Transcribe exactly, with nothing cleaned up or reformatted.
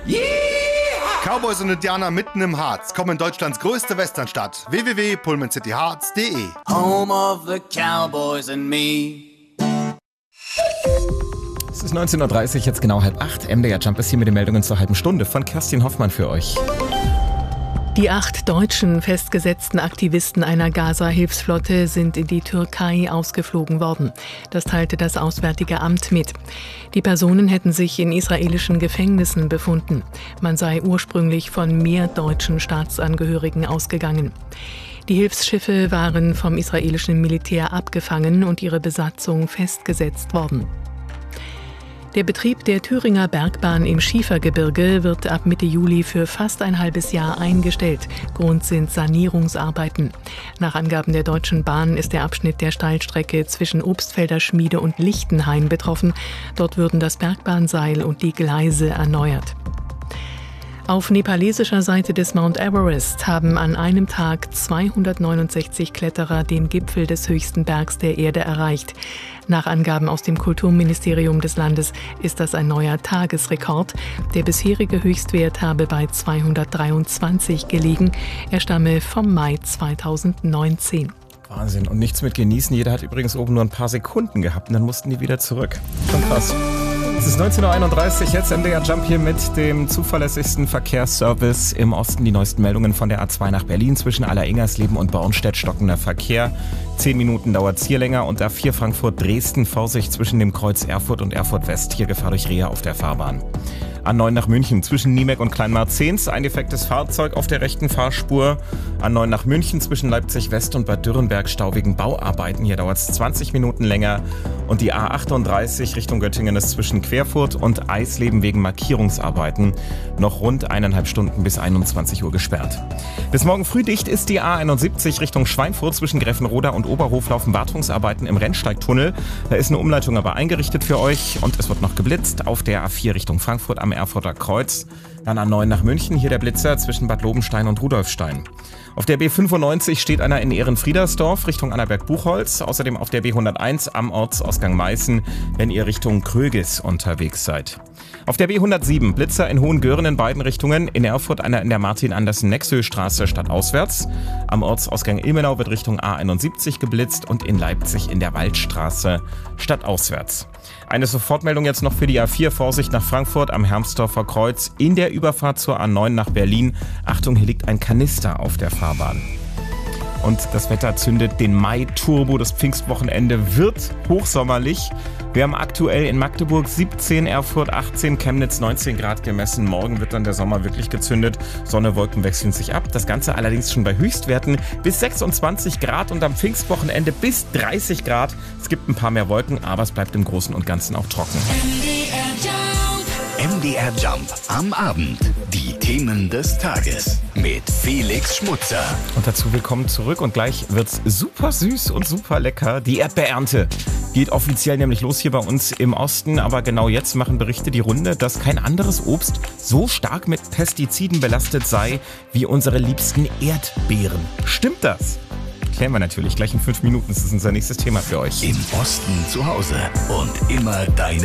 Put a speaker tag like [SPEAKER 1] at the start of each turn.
[SPEAKER 1] Cowboys und Indianer mitten im Harz kommen in Deutschlands größte Westernstadt. w w w punkt pullman city harz punkt de
[SPEAKER 2] Home of the Cowboys and me.
[SPEAKER 3] Es ist neunzehn Uhr dreißig, jetzt genau halb acht. M D R Jump ist hier mit den Meldungen zur halben Stunde von Kerstin Hoffmann für euch.
[SPEAKER 4] Die acht deutschen festgesetzten Aktivisten einer Gaza-Hilfsflotte sind in die Türkei ausgeflogen worden. Das teilte das Auswärtige Amt mit. Die Personen hätten sich in israelischen Gefängnissen befunden. Man sei ursprünglich von mehr deutschen Staatsangehörigen ausgegangen. Die Hilfsschiffe waren vom israelischen Militär abgefangen und ihre Besatzung festgesetzt worden. Der Betrieb der Thüringer Bergbahn im Schiefergebirge wird ab Mitte Juli für fast ein halbes Jahr eingestellt. Grund sind Sanierungsarbeiten. Nach Angaben der Deutschen Bahn ist der Abschnitt der Steilstrecke zwischen Obstfelder Schmiede und Lichtenhain betroffen. Dort würden das Bergbahnseil und die Gleise erneuert. Auf nepalesischer Seite des Mount Everest haben an einem Tag zweihundertneunundsechzig Kletterer den Gipfel des höchsten Bergs der Erde erreicht. Nach Angaben aus dem Kulturministerium des Landes ist das ein neuer Tagesrekord. Der bisherige Höchstwert habe bei zweihundertdreiundzwanzig gelegen. Er stamme vom Mai zweitausendneunzehn.
[SPEAKER 3] Wahnsinn. Und nichts mit genießen. Jeder hat übrigens oben nur ein paar Sekunden gehabt und dann mussten die wieder zurück. Schon krass. Es ist neunzehn Uhr einunddreißig, jetzt M D R Jump hier mit dem zuverlässigsten Verkehrsservice im Osten. Die neuesten Meldungen von der A zwei nach Berlin zwischen Alleringers-Leben und Bornstedt, stockender Verkehr. Zehn Minuten dauert es hier länger und A vier Frankfurt-Dresden, Vorsicht zwischen dem Kreuz Erfurt und Erfurt West. Hier Gefahr durch Reha auf der Fahrbahn. A neun nach München zwischen Niemek und Kleinmarzens, ein defektes Fahrzeug auf der rechten Fahrspur. A neun nach München zwischen Leipzig West und Bad Dürrenberg, Stau wegen Bauarbeiten. Hier dauert es zwanzig Minuten länger. Und die A achtunddreißig Richtung Göttingen ist zwischen Querfurt und Eisleben wegen Markierungsarbeiten noch rund eineinhalb Stunden bis einundzwanzig Uhr gesperrt. Bis morgen früh dicht ist die A einundsiebzig Richtung Schweinfurt zwischen Greffenroda und Oberhof, laufen Wartungsarbeiten im Rennsteigtunnel. Da ist eine Umleitung aber eingerichtet für euch und es wird noch geblitzt auf der A vier Richtung Frankfurt am Erfurter Kreuz. Dann A neun nach München, hier der Blitzer zwischen Bad Lobenstein und Rudolfstein. Auf der B fünfundneunzig steht einer in Ehrenfriedersdorf Richtung Annaberg-Buchholz. Außerdem auf der B hunderteins am Ortsausgang Meißen, wenn ihr Richtung Krögis unterwegs seid. Auf der B hundertsieben Blitzer in Hohengören in beiden Richtungen. In Erfurt einer in der Martin-Andersen-Nexö-Straße stadtauswärts. Am Ortsausgang Ilmenau wird Richtung A einundsiebzig geblitzt und in Leipzig in der Waldstraße stadtauswärts. Eine Sofortmeldung jetzt noch für die A vier, Vorsicht nach Frankfurt am Hermsdorfer Kreuz in der Überfahrt zur A neun nach Berlin. Achtung, hier liegt ein Kanister auf der Fahrbahn. Und das Wetter zündet den Mai-Turbo. Das Pfingstwochenende wird hochsommerlich. Wir haben aktuell in Magdeburg siebzehn, Erfurt achtzehn, Chemnitz neunzehn Grad gemessen. Morgen wird dann der Sommer wirklich gezündet. Sonne, Wolken wechseln sich ab. Das Ganze allerdings schon bei Höchstwerten bis sechsundzwanzig Grad und am Pfingstwochenende bis dreißig Grad. Es gibt ein paar mehr Wolken, aber es bleibt im Großen und Ganzen auch trocken.
[SPEAKER 5] M D R Jump am Abend. Die Themen des Tages mit Felix Schmutzer.
[SPEAKER 3] Und dazu willkommen zurück und gleich wird's super süß und super lecker. Die Erdbeerernte geht offiziell nämlich los hier bei uns im Osten. Aber genau jetzt machen Berichte die Runde, dass kein anderes Obst so stark mit Pestiziden belastet sei wie unsere liebsten Erdbeeren. Stimmt das? Klären wir natürlich gleich in fünf Minuten. Das ist unser nächstes Thema für euch.
[SPEAKER 5] Im Osten zu Hause und immer deine